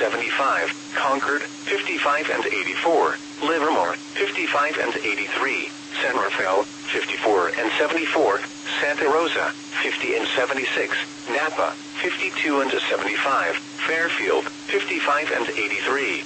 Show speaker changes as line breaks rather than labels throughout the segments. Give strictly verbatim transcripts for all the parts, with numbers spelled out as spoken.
seventy-five, Concord, fifty-five and eighty-four, Livermore, fifty-five and eighty-three, San Rafael, fifty-four and seventy-four, Santa Rosa, fifty and seventy-six, Napa, fifty-two and seventy-five, Fairfield, fifty-five and eighty-three.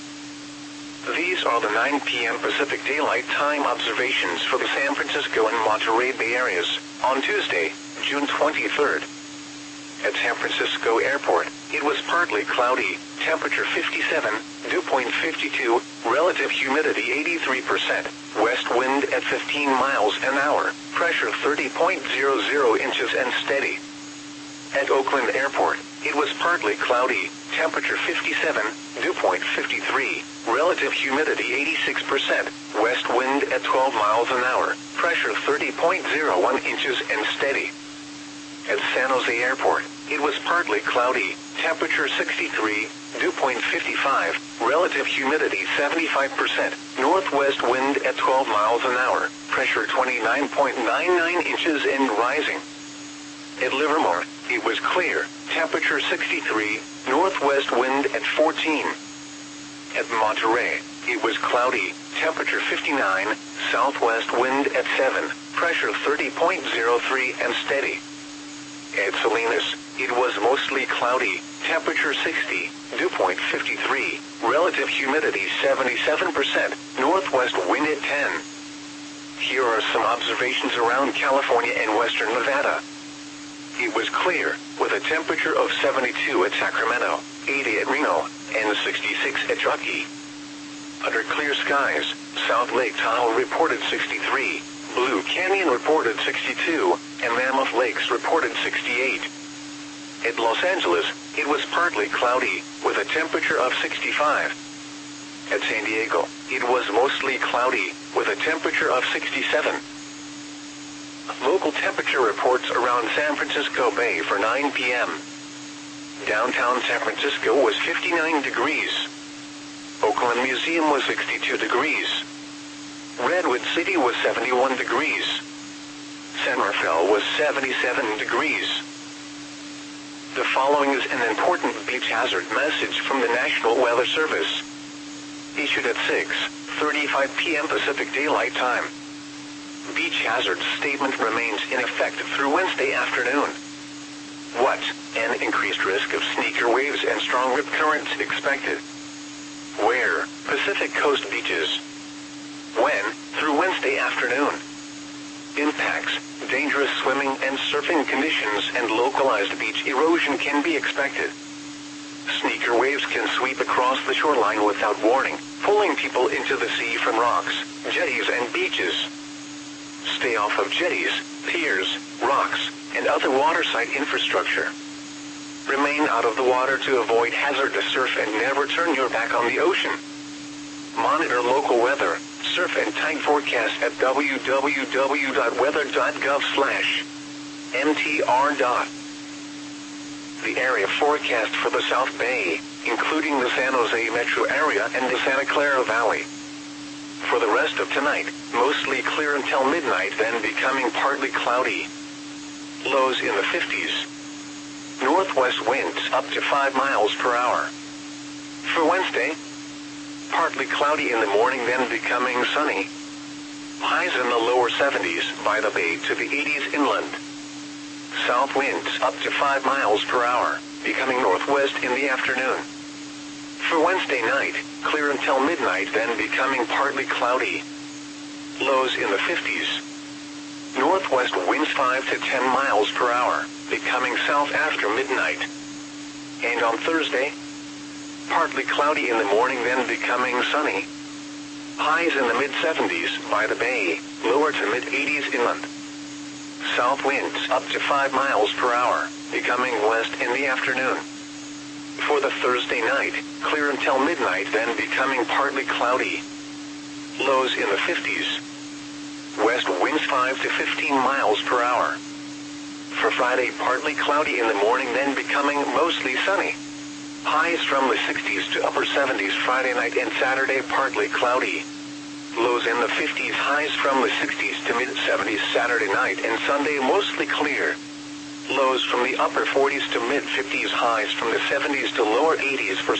These are the nine p m Pacific Daylight Time observations for the San Francisco and Monterey Bay areas on Tuesday, June twenty-third. At San Francisco Airport, it was partly cloudy, temperature fifty-seven, dew point fifty-two, relative humidity eighty-three percent, west wind at fifteen miles an hour, pressure thirty point zero zero inches and steady. At Oakland Airport, it was partly cloudy, temperature fifty-seven, dew point fifty-three, relative humidity eighty-six percent, west wind at twelve miles an hour, pressure thirty point zero one inches and steady. At San Jose Airport, it was partly cloudy, temperature sixty-three, dew point fifty-five, relative humidity seventy-five percent, northwest wind at twelve miles an hour, pressure twenty-nine point nine nine inches and rising. At Livermore, it was clear, temperature sixty-three, northwest wind at fourteen. At Monterey, it was cloudy, temperature fifty-nine, southwest wind at seven, pressure thirty point zero three and steady. At Salinas, it was mostly cloudy, temperature sixty, dew point fifty-three, relative humidity seventy-seven percent, northwest wind at ten. Here are some observations around California and western Nevada. It was clear, with a temperature of seventy-two at Sacramento, eighty at Reno, and sixty-six at Truckee. Under clear skies, South Lake Tahoe reported sixty-three, Blue Canyon reported sixty-two, and Mammoth Lakes reported sixty-eight. At Los Angeles, it was partly cloudy, with a temperature of sixty-five. At San Diego, it was mostly cloudy, with a temperature of sixty-seven. Local temperature reports around San Francisco Bay for nine p m Downtown San Francisco was fifty-nine degrees. Oakland Museum was sixty-two degrees. Redwood City was seventy-one degrees. San Rafael was seventy-seven degrees. The following is an important beach hazard message from the National Weather Service. Issued at six thirty-five p m Pacific Daylight Time. Beach hazard statement remains in effect through Wednesday afternoon. What? An increased risk of sneaker waves and strong rip currents expected. Where? Pacific Coast beaches. When? Through Wednesday afternoon. Impacts, dangerous swimming and surfing conditions and localized beach erosion can be expected. Sneaker waves can sweep across the shoreline without warning, pulling people into the sea from rocks, jetties and beaches. Stay off of jetties, piers, rocks, and other waterside infrastructure. Remain out of the water to avoid hazardous surf and never turn your back on the ocean. Monitor local weather, surf and tide forecast at w w w dot weather dot gov slash m t r. The area forecast for the South Bay, including the San Jose metro area and the Santa Clara Valley. For the rest of tonight, mostly clear until midnight, then becoming partly cloudy. Lows in the fifties. Northwest winds up to five miles per hour. For Wednesday, partly cloudy in the morning, then becoming sunny. Highs in the lower seventies by the bay to the eighties inland. South winds up to five miles per hour, becoming northwest in the afternoon. For Wednesday night, clear until midnight, then becoming partly cloudy. Lows in the fifties. Northwest winds five to ten miles per hour, becoming south after midnight. And on Thursday, partly cloudy in the morning, then becoming sunny. Highs in the mid seventies by the bay, lower to mid eighties inland. South winds up to five miles per hour, becoming west in the afternoon. For the Thursday night, clear until midnight, then becoming partly cloudy. Lows in the fifties. West winds five to fifteen miles per hour. For Friday, partly cloudy in the morning, then becoming mostly sunny. Highs from the sixties to upper seventies Friday night and Saturday, partly cloudy. Lows in the fifties, highs from the sixties to mid seventies Saturday night and Sunday, mostly clear. Lows from the upper forties to mid fifties, highs from the seventies to lower eighties for